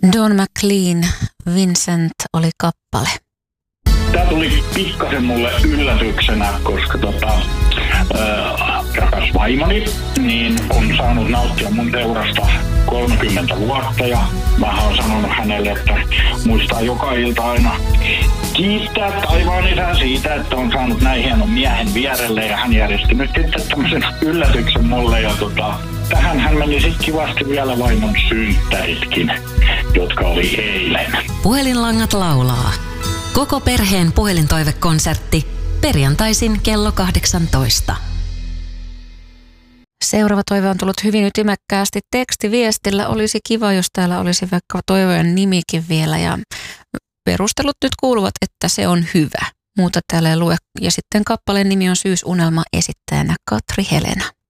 Don McLean, Vincent oli kappale. Tämä tuli pikkasen mulle yllätyksenä, koska rakas vaimoni niin on saanut nauttia mun seurasta 30 vuotta ja mä oon sanonut hänelle, että muistaa joka ilta aina kiittää taivaan isää siitä, että on saanut näin hienon miehen vierelle ja hän järjesti nyt sitten tämmöisen yllätyksen mulle ja tähän hän meni sitten kivasti vielä vaimon synttäritkin, jotka oli eilen. Puhelinlangat laulaa. Koko perheen puhelintoivekonsertti perjantaisin kello 18. Seuraava toive on tullut hyvin ytimäkkäästi tekstiviestillä. Olisi kiva, jos täällä olisi vaikka toivojen nimikin vielä ja perustelut nyt kuuluvat, että se on hyvä. Muuta täällä ei lue. Ja sitten kappaleen nimi on Syysunelma, esittäjänä Katri Helena.